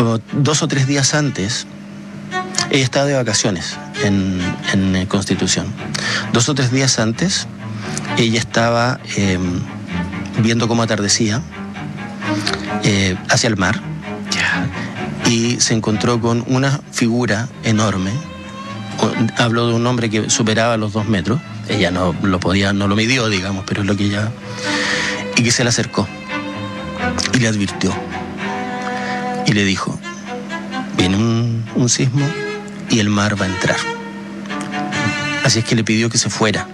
2 o 3 días antes, ella estaba de vacaciones en Constitución. 2 o 3 días antes, ella estaba viendo cómo atardecía hacia el mar, y se encontró con una figura enorme. Habló de un hombre que superaba los 2 metros. Ella no lo midió, digamos, pero es lo que ella... Y que se le acercó y le advirtió y le dijo: viene un sismo y el mar va a entrar. Así es que le pidió que se fuera.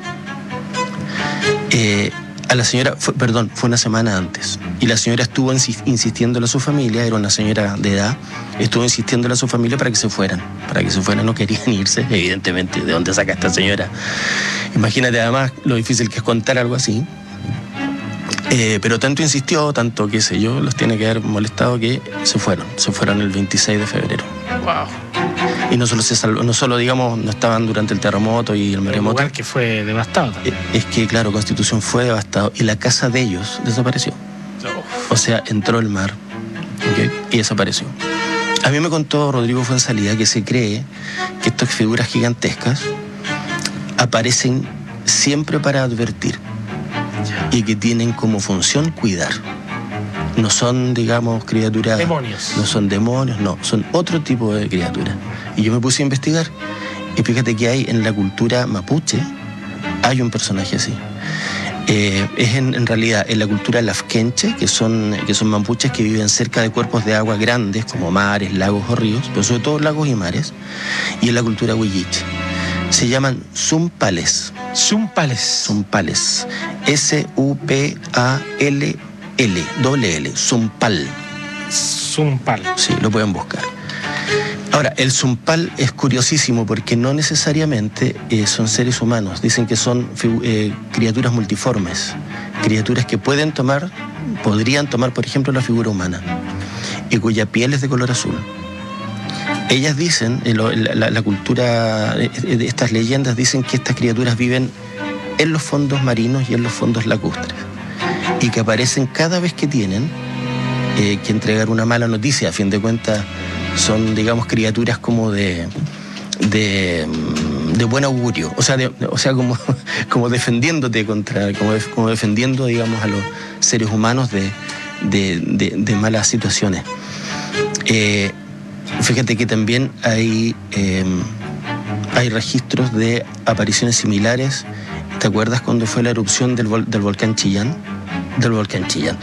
A la señora, fue una semana antes, y la señora estuvo insistiéndole a su familia, era una señora de edad, estuvo insistiéndole a su familia para que se fueran, no querían irse, evidentemente. ¿De dónde saca esta señora? Imagínate además lo difícil que es contar algo así. Pero tanto insistió, tanto qué sé yo, los tiene que haber molestado, que se fueron el 26 de febrero. Wow. Y no solo digamos, no estaban durante el terremoto y el maremoto. Un lugar que fue devastado también. Es que, claro, Constitución fue devastado y la casa de ellos desapareció. O sea, entró el mar, ¿okay? Y desapareció. A mí me contó Rodrigo Fuenzalida que se cree que estas figuras gigantescas aparecen siempre para advertir y que tienen como función cuidar. No son, digamos, criaturas... Demonios. No son demonios, no. Son otro tipo de criaturas. Y yo me puse a investigar. Y fíjate que hay en la cultura mapuche, hay un personaje así. Es en realidad en la cultura lafkenche, que son mapuches que viven cerca de cuerpos de agua grandes, como mares, lagos o ríos, pero sobre todo lagos y mares. Y en la cultura huilliche. Se llaman zumpales. Zumpales. S-U-P-A-L-L, zumpal. Sí, lo pueden buscar. Ahora, el zumpal es curiosísimo porque no necesariamente son seres humanos. Dicen que son criaturas multiformes, criaturas que podrían tomar, por ejemplo, la figura humana, y cuya piel es de color azul. Ellas dicen, la cultura, estas leyendas dicen que estas criaturas viven en los fondos marinos y en los fondos lacustres, y que aparecen cada vez que tienen que entregar una mala noticia. A fin de cuentas, son, digamos, criaturas como de buen augurio, o sea como defendiéndote como defendiendo, digamos, a los seres humanos de malas situaciones. Fíjate que también hay registros de apariciones similares. ¿Te acuerdas cuando fue la erupción del volcán Chillán? Del volcán,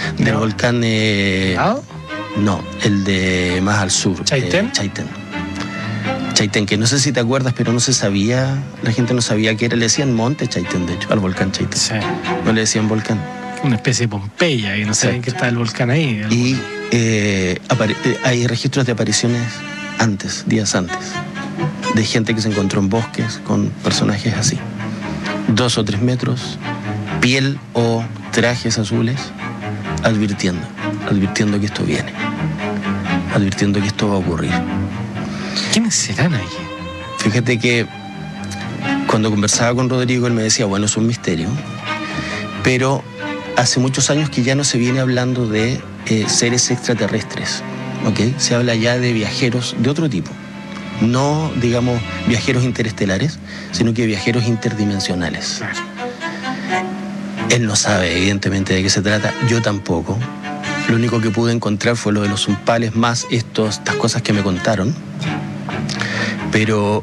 no, el de más al sur. ¿Chaitén? Chaitén, que no sé si te acuerdas, pero no se sabía, la gente no sabía qué era. Le decían monte Chaitén, de hecho, al volcán Chaitén. Sí. No le decían volcán. Una especie de Pompeya, y no sabían que está el volcán ahí. Y hay registros de apariciones días antes, de gente que se encontró en bosques con personajes así. 2 o 3 metros, piel o trajes azules, advirtiendo que esto viene, advirtiendo que esto va a ocurrir. ¿Quiénes serán ahí? Fíjate que cuando conversaba con Rodrigo, él me decía, bueno, es un misterio, pero hace muchos años que ya no se viene hablando de seres extraterrestres, ¿okay? Se habla ya de viajeros de otro tipo. No, digamos, viajeros interestelares, sino que viajeros interdimensionales. Claro. Él no sabe, evidentemente, de qué se trata. Yo tampoco. Lo único que pude encontrar fue lo de los zumpales, más estas cosas que me contaron. Pero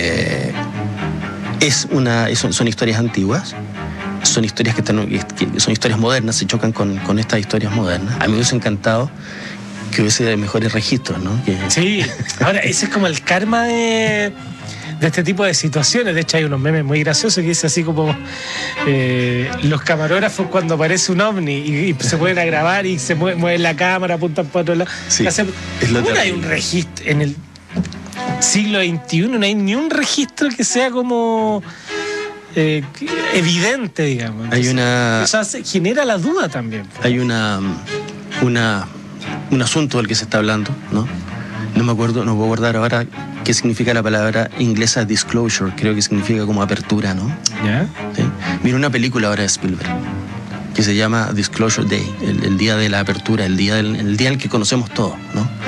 son historias antiguas. Son historias que son historias modernas, se chocan con estas historias modernas. A mí me hubiese encantado que hubiese mejores registros, ¿no? Sí, ahora ese es como el karma de este tipo de situaciones. De hecho, hay unos memes muy graciosos que dice así como los camarógrafos cuando aparece un ovni y se pueden a grabar y se mueven la cámara, apuntan para otro lado. Sí, no hay un registro en el siglo XXI, no hay ni un registro que sea como evidente, digamos. Entonces, eso genera la duda también. Hay un asunto del que se está hablando, ¿no? No me puedo acordar ahora qué significa la palabra inglesa disclosure. Creo que significa como apertura, ¿no? ¿Ya? ¿Sí? Mira una película ahora de Spielberg que se llama Disclosure Day, el día de la apertura, el día en el que conocemos todo, ¿no?